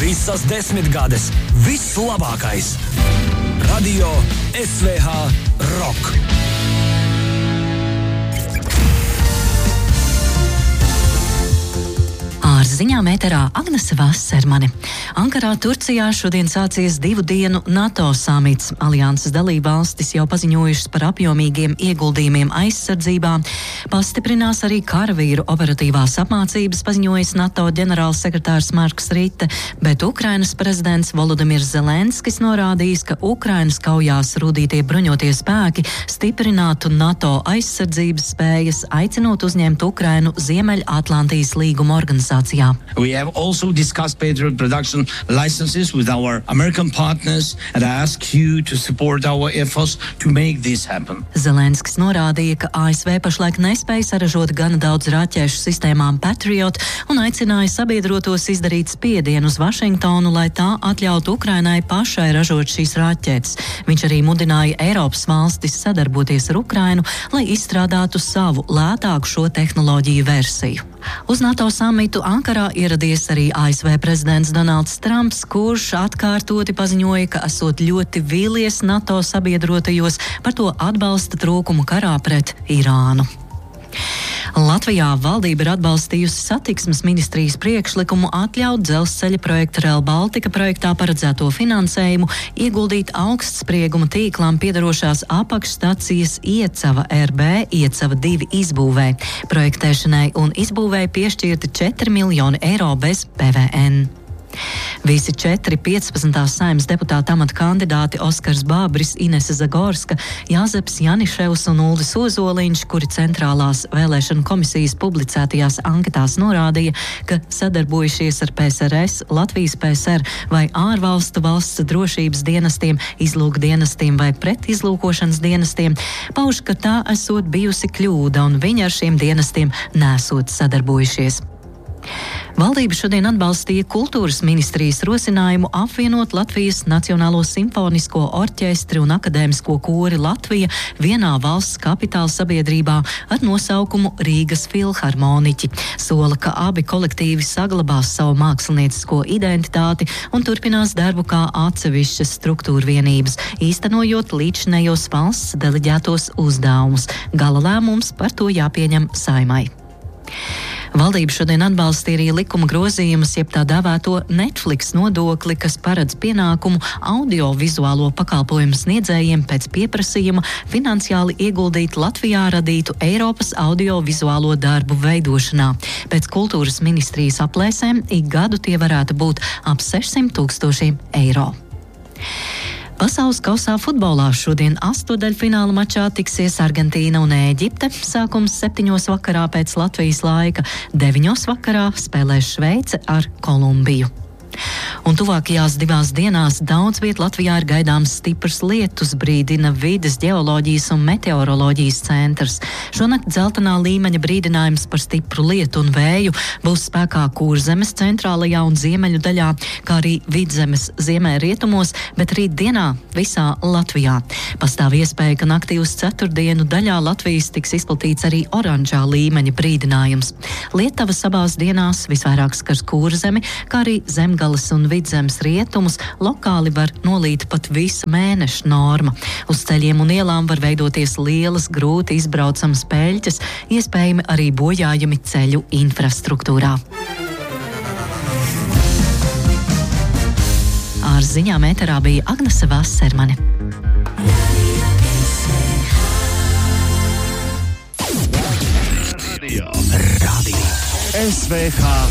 Visas 10 gades. Viss labākais. Radio SVH Rock. Ar ziņām ēterā Agnese Vasermane. Ankarā, Turcijā šodien sācies 2 dienu NATO samits. Alianses dalībvalstis jau paziņojušas par apjomīgiem ieguldījumiem aizsardzībā. Pastiprinās arī karavīru operatīvās apmācības, paziņojis NATO ģenerālsekretārs Marks Rite, bet Ukrainas prezidents Volodimirs Zelenskis norādījis, ka Ukrainas kaujās rūdītie bruņotie spēki stiprinātu NATO aizsardzības spējas, aicinot uzņemt Ukrainu Ziemeļatlantijas līguma organizācijā. We have also discussed Patriot production licenses with our American partners and I ask you to support our efforts to make this happen. Zelenskis norādīja, ka ASV pašlaik nespēja saražot gana daudz raķešu sistēmām Patriot un aicināja sabiedrotos izdarīt spiedienu uz Vašingtonu, lai tā atļautu Ukrainai pašai ražot šīs raķetes. Viņš arī mudināja Eiropas valstis sadarboties ar Ukrainu, lai izstrādātu savu lētāku šo tehnoloģiju versiju. Uz NATO samitu Ankarā ieradies arī ASV prezidents Donalds Trumps, kurš atkārtoti paziņoja, ka esot ļoti vīlies NATO sabiedrotajos par to atbalsta trūkumu karā pret Irānu. Latvijā valdība ir atbalstījusi satiksmes ministrijas priekšlikumu atļaut dzelzceļa projekta Rail Baltica projektā paredzēto finansējumu ieguldīt augstsprieguma tīklām piedarošās apakšstacijas Iecava RB Iecava 2 izbūvē. Projektēšanai un izbūvē piešķirti 4 miljoni eiro bez PVN. Visi 4 15. Saeimas deputāta amata kandidāti Oskars Bābris, Inese Zagorska, Jāzeps Janiševs un Uldis Ozoliņš, kuri centrālās vēlēšanu komisijas publicētajās anketās norādīja, ka sadarbojušies ar PSRS, Latvijas PSR vai ārvalstu valsts drošības dienestiem, izlūkdienestiem vai pretizlūkošanas dienestiem, pauž, ka tā esot bijusi kļūda un viņi ar šiem dienestiem nesot sadarbojušies. Valdība šodien atbalstīja kultūras ministrijas rosinājumu apvienot Latvijas Nacionālo simfonisko orķestri un akadēmisko kori Latvija vienā valsts kapitāla sabiedrībā ar nosaukumu Rīgas filharmoniķi. Sola, ka abi kolektīvi saglabās savu māksliniecisko identitāti un turpinās darbu kā atsevišķas struktūra vienības, īstenojot līdzinējos valsts deleģētos uzdevumus. Gala lēmums par to jāpieņem Saeimai. Valdība šodien atbalstīja arī likuma grozījumus, jeb tā dēvēto Netflix nodokli, kas paredz pienākumu audiovizuālo pakalpojumu sniedzējiem pēc pieprasījuma finansiāli ieguldīt Latvijā radītu Eiropas audiovizuālo darbu veidošanā. Pēc kultūras ministrijas aplēsēm ik gadu tie varētu būt ap 600 000 eiro. Pasaules kausā futbolā šodien astotdaļfināla mačā tiksies Argentīna un Ēģipte. Sākums 7 vakarā pēc Latvijas laika, 9 vakarā spēlēs Šveice ar Kolumbiju. Un tuvākajās 2 dienās daudz viet Latvijā ir gaidāms stiprs lietus, brīdina Vides ģeoloģijas un meteoroloģijas centrs. Šonakt dzeltenā līmeņa brīdinājums par stipru lietu un vēju būs spēkā Kurzemes centrālajā un ziemeļu daļā, kā arī Vidzemes ziemeļrietumos, bet rīt dienā visā Latvijā. Pastāv iespēja, ka naktī uz ceturtdienu daļā Latvijas tiks izplatīts arī oranžā līmeņa brīdinājums. Lietavas abās dienās visvairāk skars Kurzemi, kā arī Zemgales un Vidzemes rietumus, lokāli var nolīt pat visa mēneša norma. Uz ceļiem un ielām var veidoties lielas, grūti izbraucamas peļķes, iespējami arī bojājumi ceļu infrastruktūrā. Ar ziņām ēterā bija Agnese Vasermane. Radio SVH